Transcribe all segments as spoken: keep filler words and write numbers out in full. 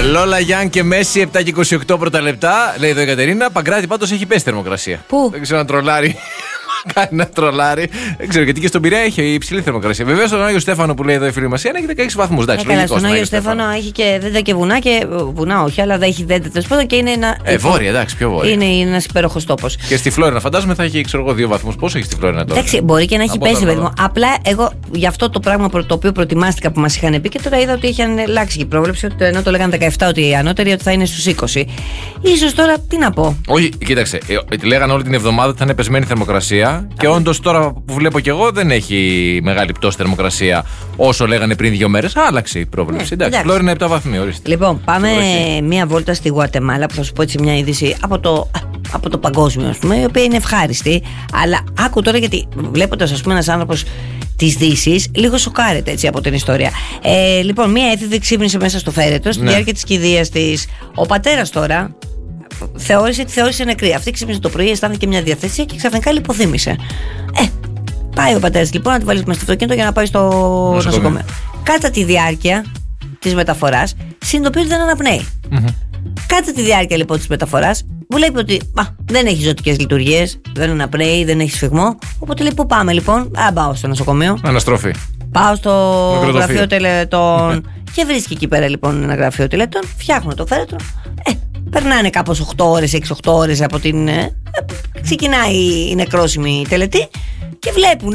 Λόλα Γιάν και Μέση, επτά και είκοσι οκτώ πρώτα λεπτά. Λέει εδώ η Κατερίνα. Παγκράτη πάντως έχει πέσει θερμοκρασία. Πού? Δεν ξέρω αν τρολάρει. Κάνει να τρολάρει. Δεν ξέρω γιατί και στον Πειραιά έχει υψηλή θερμοκρασία. Βεβαίως στον Άγιο Στέφανο που λέει εδώ η φίλη μας έχει δεκαέξι βαθμούς. Ε, καλά, στον Άγιο Στέφανο έχει και δέντα και βουνά και. Βουνά όχι, αλλά δεν έχει δέντα τέλος πάντων και είναι ένα. Ε, βόρεια, εντάξει, πιο βόρεια. Είναι ένας υπέροχος τόπος. Και στη Φλόρινα φαντάζομαι θα έχει ξέρω εγώ δύο βαθμούς. Πόσο έχει στη Φλόρινα τώρα? Εντάξει, μπορεί και να έχει πέσει, παιδί μου. Απλά εγώ για αυτό το πράγμα το οποίο προετοιμάστηκα που μας είχαν πει και τώρα είδα ότι είχαν αλλάξει η πρόβλεψη. Ότι ενώ το λέγανε δεκαεπτά ότι η ανώτερη ότι θα είναι στους είκοσι. Ίσως τώρα τι να πω. Όχι, κοίταξε. Λέγανε όλη την εβδομάδα ότι θα είναι πεσμένη θερμοκρασία και όντως τώρα που βλέπω κι εγώ δεν έχει μεγάλη πτώση θερμοκρασία όσο λέγανε πριν δύο μέρες. Άλλαξε η πρόβλεψη. Ναι, εντάξει, Φλόρινα επτά βαθμοί, ορίστε. Λοιπόν, πάμε μία βόλτα στη Γουατεμάλα που θα σου πω έτσι μια είδηση από το, από το παγκόσμιο, ας πούμε, η οποία είναι ευχάριστη. Αλλά άκου τώρα γιατί βλέποντας, ας πούμε, ένας άνθρωπος της Δύσης, λίγο σοκάρεται έτσι από την ιστορία. Ε, λοιπόν, μία έφηβη ξύπνησε μέσα στο φέρετρο στη ναι. διάρκεια της κηδείας της. Ο πατέρας τώρα θεώρησε τη θεώρησε νεκρή. Αυτή ξύπνησε το πρωί, αισθάνθηκε μια διαθεσία και ξαφνικά λιποθύμησε. Ε, πάει ο πατέρας λοιπόν να τη βάλει μέσα στο αυτοκίνητο για να πάει στο νοσοκομείο. Κατά τη διάρκεια της μεταφοράς, συνειδητοποιεί ότι δεν αναπνέει. Mm-hmm. Κατά τη διάρκεια λοιπόν της μεταφοράς, βλέπει ότι α, δεν έχει ζωτικές λειτουργίες, δεν αναπνέει, δεν έχει σφυγμό. Οπότε λέει: πού πάμε λοιπόν? Α, πάω στο νοσοκομείο. Αναστροφή. Πάω στο γραφείο τελετών. Και βρίσκει εκεί πέρα λοιπόν ένα γραφείο τελετών. Φτιάχνουν το φέρετρο. Ε, περνάνε κάπως οκτώ ώρες, έξι οκτώ ώρες από την. Ε, ξεκινάει η νεκρόσιμη τελετή και βλέπουνε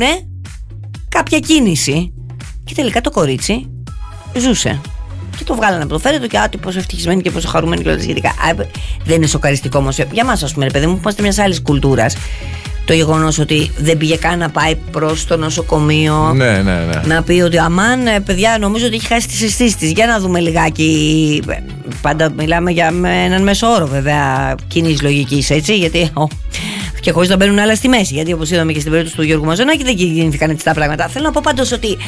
κάποια κίνηση. Και τελικά το κορίτσι ζούσε. Και το βγάλανε από το φέρετρο και άτι πόσο ευτυχισμένοι και πόσο χαρούμενοι και όλα τα σχετικά. Δεν είναι σοκαριστικό όμως για μας, ας πούμε, ρε παιδί μου, που είμαστε μιας άλλης κουλτούρας. Το γεγονός ότι δεν πήγε καν να πάει προς το νοσοκομείο. Ναι, ναι, ναι. Να πει ότι αμάν, παιδιά, νομίζω ότι έχει χάσει τις αισθήσεις της. Για να δούμε λιγάκι. Πάντα μιλάμε για έναν μέσο όρο, βέβαια, κοινής λογικής, έτσι. Γιατί. Ο, και χωρίς να μπαίνουν άλλα στη μέση. Γιατί όπως είδαμε και στην περίπτωση του Γιώργου Μαζονάκη, δεν γίνηθηκαν έτσι τα πράγματα. Θέλω να πω πάντως ότι.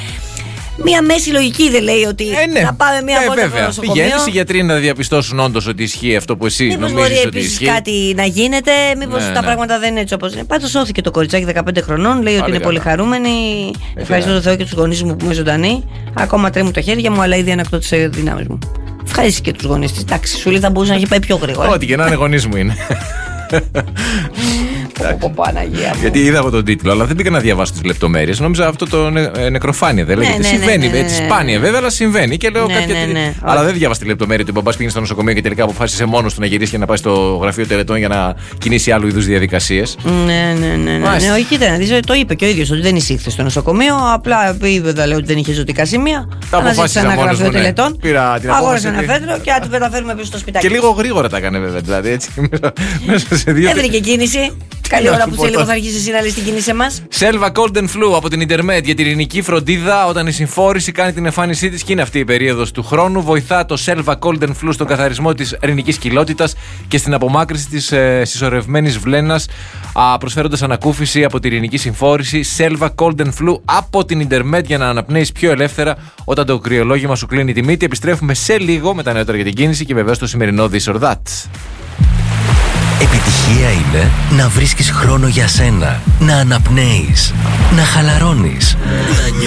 Μία μέση λογική δεν λέει ότι ε, ναι. να πάμε μία βόλτα στο νοσοκομείο. Πηγαίνεις οι γιατροί να διαπιστώσουν όντως ότι ισχύει αυτό που εσύ μήπως νομίζεις μπορεί ότι ισχύει. Κάτι να γίνεται, μήπως ναι, τα ναι. πράγματα δεν είναι έτσι όπως είναι. Πάντως σώθηκε το κοριτσάκι δεκαπέντε χρονών, λέει Άρα, ότι είναι πολύ χαρούμενη. Ε, Ευχαριστώ τον Θεό και τους γονείς μου που είμαι ζωντανή. Ακόμα τρέμουν τα χέρια μου, αλλά ήδη ανακτώ τις δυνάμεις μου. Ευχαρίστησε και τους γονείς της. Εντάξει, σου λέει θα μπορούσε να έχει πάει πιο γρήγορα. Ό,τι και να είναι γονείς μου είναι. Παναγία μου. Γιατί είδα από τον τίτλο, αλλά δεν πήγα να διαβάσω τις λεπτομέρειες. Νόμιζα αυτό το νε, ε, νεκροφάνεια δεν λέγεται. Ναι, ναι, συμβαίνει. ναι, ναι, ναι, έτσι, ναι. σπάνια βέβαια, αλλά συμβαίνει. Και λέω ναι, κάποια. Ναι, ναι. Αλλά δεν διάβασα τη λεπτομέρεια ότι ο μπαμπάς πήγε στο νοσοκομείο και τελικά αποφάσισε μόνος του να γυρίσει και να πάει στο γραφείο τελετών για να κινήσει άλλου είδους διαδικασίες. Ναι, ναι, ναι. ναι, ναι. Όχι, κοίτα, το είπε και ο ίδιος ότι δεν εισήχθη στο νοσοκομείο. Απλά είπε λέει, ότι δεν είχε ζωτικά σημεία. Τα αποφάσισε ένα γραφείο τελετών. Αγόρασε ένα φέτρο και να την μεταφέρουμε πίσω στο σπιτάκι. Και λίγο γρήγορα τα έκανε βέβαια. Δηλαδή έτσι. Έβρικε κίνηση. Καλή ώρα που σε λίγο θα αρχίσει εσύ να λες την κίνηση μας. Selva Cold and Flu από την Intermed για την ειρηνική φροντίδα όταν η συμφόρηση κάνει την εμφάνισή της και είναι αυτή η περίοδος του χρόνου. Βοηθά το Selva Cold and Flu στον καθαρισμό της ειρηνικής κοιλότητας και στην απομάκρυνση της ε, συσσωρευμένης βλένας, προσφέροντας ανακούφιση από την ειρηνική συμφόρηση. Selva Cold and Flu από την Intermed για να αναπνέεις πιο ελεύθερα όταν το κρυολόγημα σου κλείνει τη μύτη. Επιστρέφουμε σε λίγο με τα νεότερα για την κίνηση και βεβαίως το σημερινό This or That. Επιτυχία είναι να βρίσκεις χρόνο για σένα, να αναπνέεις, να χαλαρώνεις, να